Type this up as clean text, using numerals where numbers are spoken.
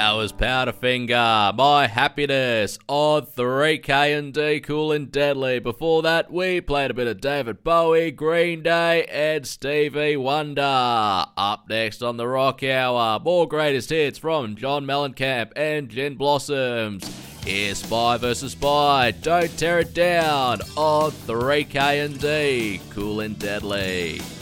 That was Powderfinger, My Happiness on 3K&D, Cool and Deadly. Before that, we played a bit of David Bowie, Green Day, and Stevie Wonder. Up next on the Rock Hour, more greatest hits from John Mellencamp and Gin Blossoms. Here's Spy vs. Spy, Don't Tear It Down on 3K&D, Cool and Deadly.